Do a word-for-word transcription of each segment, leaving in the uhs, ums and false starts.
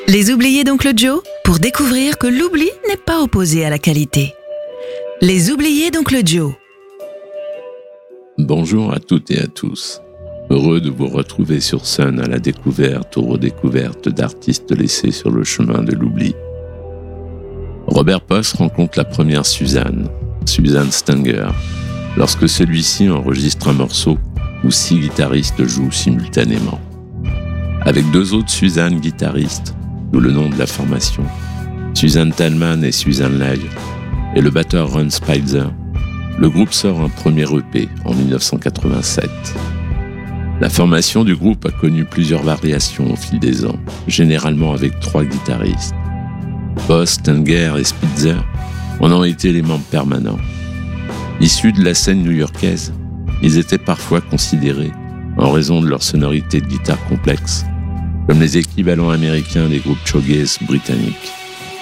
Les oubliés d'Oncle Joe, pour découvrir que l'oubli n'est pas opposé à la qualité. Les oubliés d'Oncle Joe. Bonjour à toutes et à tous. Heureux de vous retrouver sur Sun à la découverte ou redécouverte d'artistes laissés sur le chemin de l'oubli. Robert Post rencontre la première Suzanne, Suzanne Stenger, lorsque celui-ci enregistre un morceau où six guitaristes jouent simultanément. Avec deux autres Suzanne guitaristes, d'où le nom de la formation, Suzanne Thalmann et Suzanne Lay, et le batteur Ron Spitzer, le groupe sort un premier E P en dix-neuf cent quatre-vingt-sept. La formation du groupe a connu plusieurs variations au fil des ans, généralement avec trois guitaristes. Post, Stenger et Spitzer en ont été les membres permanents. Issus de la scène new-yorkaise, ils étaient parfois considérés, en raison de leur sonorité de guitare complexe, comme les équivalents américains des groupes shoegaze britanniques.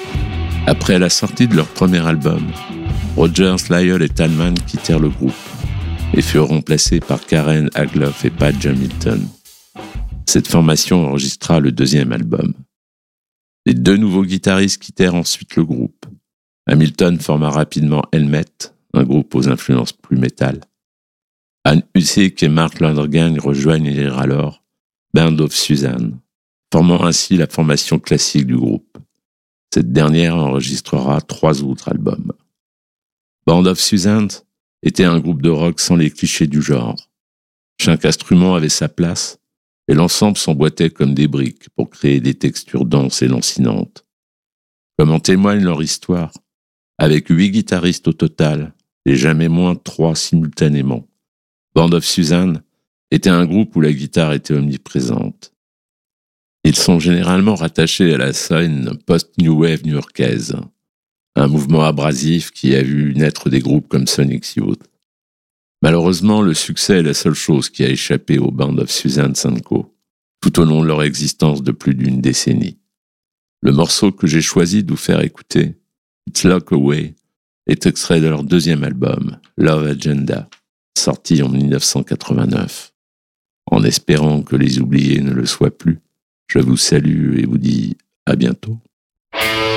Après la sortie de leur premier album, Rogers, Lyle et Thalmann quittèrent le groupe et furent remplacés par Karen Agloff et Pat Hamilton. Cette formation enregistra le deuxième album. Les deux nouveaux guitaristes quittèrent ensuite le groupe. Hamilton forma rapidement Helmet, un groupe aux influences plus métal. Anne Husick et Mark Lonergan rejoignirent alors Band of Suzanne, formant ainsi la formation classique du groupe. Cette dernière enregistrera trois autres albums. Band of Suzanne était un groupe de rock sans les clichés du genre. Chaque instrument avait sa place et l'ensemble s'emboîtait comme des briques pour créer des textures denses et lancinantes. Comme en témoigne leur histoire, avec huit guitaristes au total et jamais moins de trois simultanément, Band of Suzanne était un groupe où la guitare était omniprésente. Ils sont généralement rattachés à la scène post-new wave new-yorkaise, un mouvement abrasif qui a vu naître des groupes comme Sonic Youth. Malheureusement, le succès est la seule chose qui a échappé au Band of Suzanne and Co, tout au long de leur existence de plus d'une décennie. Le morceau que j'ai choisi de vous faire écouter, It's Locked Away, est extrait de leur deuxième album, Love Agenda, sorti en dix-neuf cent quatre-vingt-neuf. En espérant que les oubliés ne le soient plus, je vous salue et vous dis à bientôt.